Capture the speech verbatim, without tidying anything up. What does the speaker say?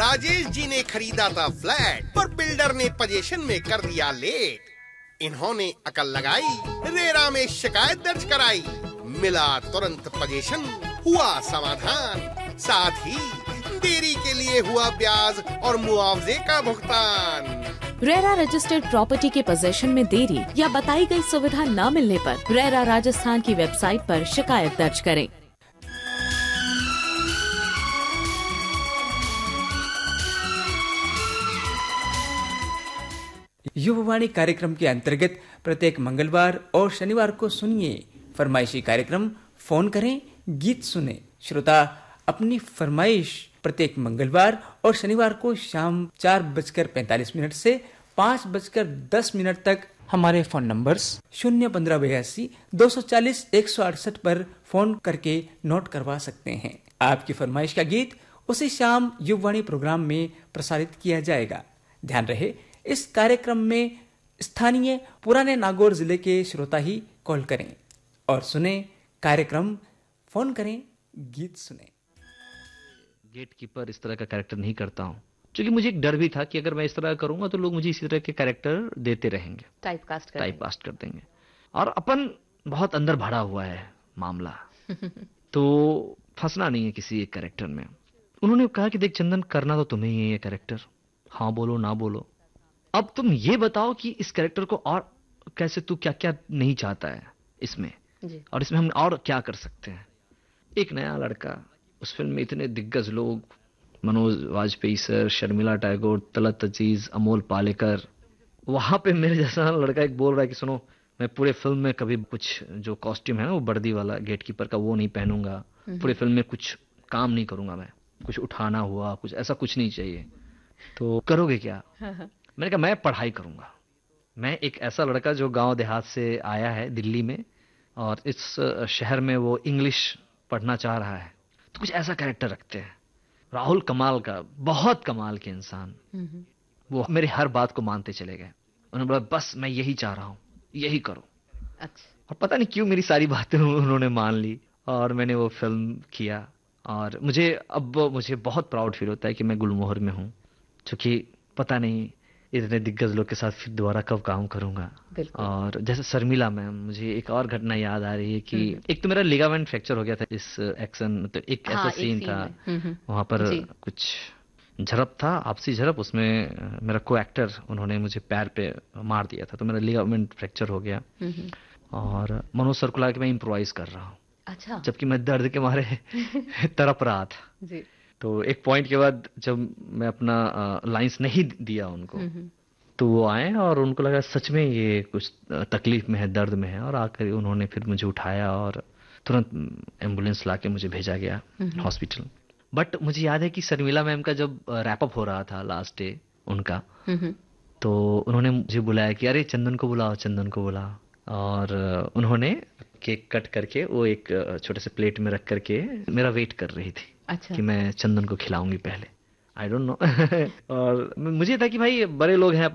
राजेश जी ने खरीदा था फ्लैट, पर बिल्डर ने पोजीशन में कर दिया लेट। इन्होंने अकल लगाई, रेरा में शिकायत दर्ज कराई, मिला तुरंत पोजीशन, हुआ समाधान। साथ ही देरी के लिए हुआ ब्याज और मुआवजे का भुगतान। रेरा रजिस्टर्ड प्रॉपर्टी के पोजीशन में देरी या बताई गई सुविधा न मिलने पर रेरा राजस्थान की वेबसाइट पर शिकायत दर्ज करें। युववाणी कार्यक्रम के अंतर्गत प्रत्येक मंगलवार और शनिवार को सुनिए फरमाइशी कार्यक्रम फोन करें गीत सुने। श्रोता अपनी फरमाइश प्रत्येक मंगलवार और शनिवार को शाम चार बजकर पैंतालीस मिनट से पाँच बजकर दस मिनट तक हमारे फोन नंबर्स शून्य पंद्रह बयासी दो सौ चालीस एक सौ अड़सठ पर फोन करके नोट करवा सकते हैं। आपकी फरमाइश का गीत उसी शाम युववाणी प्रोग्राम में प्रसारित किया जाएगा। ध्यान रहे, इस कार्यक्रम में स्थानीय पुराने नागौर जिले के श्रोता ही कॉल करें और सुने कार्यक्रम। फोन करें गीत सुने। गेट कीपर इस तरह का कैरेक्टर नहीं करता हूँ, क्योंकि मुझे एक डर भी था कि अगर मैं इस तरह करूंगा तो लोग मुझे इसी तरह के कैरेक्टर देते रहेंगे, टाइप कास्ट कर टाइप कास्ट कर देंगे। और अपन बहुत अंदर भरा हुआ है मामला तो फंसना नहीं है किसी एक कैरेक्टर में। उन्होंने कहा कि देख चंदन, करना तो तुम्हें ही है ये कैरेक्टर, हाँ बोलो ना बोलो, अब तुम ये बताओ कि इस कैरेक्टर को और कैसे, तू क्या क्या नहीं चाहता है इसमें जी। और इसमें हम और क्या कर सकते हैं। एक नया लड़का, उस फिल्म में इतने दिग्गज लोग, मनोज वाजपेयी सर, शर्मिला टैगोर, तलत अजीज, अमोल पालेकर, वहां पे मेरे जैसा लड़का एक बोल रहा है कि सुनो, मैं पूरे फिल्म में कभी कुछ जो कॉस्ट्यूम है ना वो वर्दी वाला गेटकीपर का वो नहीं पहनूंगा, पूरे फिल्म में कुछ काम नहीं करूंगा, मैं कुछ उठाना हुआ कुछ ऐसा कुछ नहीं चाहिए, तो करोगे क्या? मैंने कहा मैं पढ़ाई करूंगा। मैं एक ऐसा लड़का जो गांव देहात से आया है दिल्ली में और इस शहर में वो इंग्लिश पढ़ना चाह रहा है, तो कुछ ऐसा कैरेक्टर रखते हैं। राहुल कमाल का, बहुत कमाल के इंसान, वो मेरी हर बात को मानते चले गए। उन्होंने बोला बस मैं यही चाह रहा हूँ, यही करो। अच्छा। और पता नहीं क्यों मेरी सारी बातें उन्होंने मान ली और मैंने वो फिल्म किया। और मुझे अब मुझे बहुत प्राउड फील होता है कि मैं गुलमोहर में हूँ, क्योंकि पता नहीं इतने दिग्गज लोग के साथ फिर दोबारा कब काम करूंगा। और जैसे शर्मिला मैम, मुझे एक और घटना याद आ रही है कि एक तो मेरा लिगामेंट फ्रैक्चर हो गया था इस एक्शन, तो एक ऐसा हाँ, सीन एक था सीन वहां पर कुछ झड़प था, आपसी झड़प, उसमें मेरा को एक्टर उन्होंने मुझे पैर पे मार दिया था, तो मेरा लिगामेंट फ्रैक्चर हो गया और मनोज सर को लगा कि मैं इम्प्रोवाइज कर रहा हूँ। अच्छा। जबकि मैं दर्द के मारे तड़प रहा था जी। तो एक पॉइंट के बाद जब मैं अपना लाइंस नहीं दिया उनको, तो वो आए और उनको लगा सच में ये कुछ तकलीफ में है, दर्द में है, और आकर उन्होंने फिर मुझे उठाया और तुरंत एम्बुलेंस लाके मुझे भेजा गया हॉस्पिटल। बट मुझे याद है कि शर्मिला मैम का जब रैप अप हो रहा था लास्ट डे उनका, तो उन्होंने मुझे बुलाया कि अरे चंदन को बुलाओ, चंदन को बुलाओ, और उन्होंने केक कट करके वो एक छोटे से प्लेट में रख करके मेरा वेट कर रही थी। अच्छा। कि मैं चंदन को खिलाऊंगी पहले, आई डोंट नो और मुझे था कि भाई बड़े लोग हैं